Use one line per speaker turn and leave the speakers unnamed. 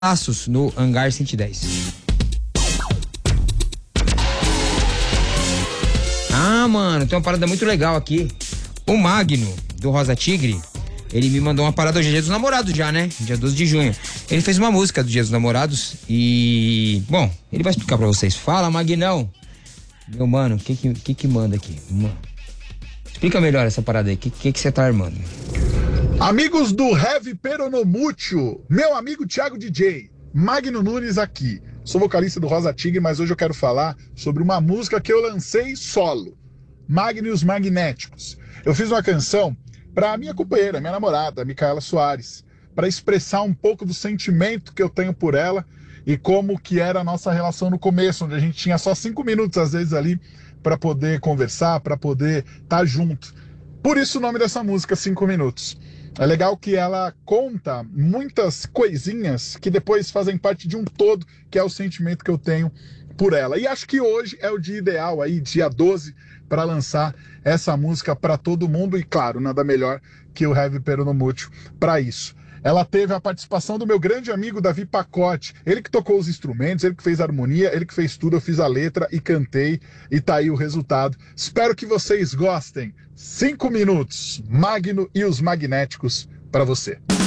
Passos no Hangar 110. Ah, mano, tem uma parada muito legal aqui. O Magno, do Rosa Tigre, ele me mandou uma parada hoje, Dia dos Namorados já, né? Dia 12 de junho. Ele fez uma música do Dia dos Namorados e... Bom, ele vai explicar pra vocês. Fala, Magnão. Meu mano, o que manda aqui? Explica melhor essa parada aí. O que você tá armando?
Amigos do Heavy Peronomútil, meu amigo Thiago DJ, Magno Nunes aqui. Sou vocalista do Rosa Tigre, mas hoje eu quero falar sobre uma música que eu lancei solo, Magno e os Magnéticos. Eu fiz uma canção para minha companheira, minha namorada, Micaela Soares, para expressar um pouco do sentimento que eu tenho por ela e como que era a nossa relação no começo, onde a gente tinha só 5 minutos às vezes ali para poder conversar, para poder estar junto. Por isso o nome dessa música, 5 Minutos. É legal que ela conta muitas coisinhas que depois fazem parte de um todo, que é o sentimento que eu tenho por ela. E acho que hoje é o dia ideal, aí, dia 12, para lançar essa música para todo mundo. E claro, nada melhor que o Heavy Peronomútil para isso. Ela teve a participação do meu grande amigo Davi Pacote. Ele que tocou os instrumentos, ele que fez a harmonia, ele que fez tudo. Eu fiz a letra e cantei e tá aí o resultado. Espero que vocês gostem. 5 minutos, Magno e os Magnéticos para você.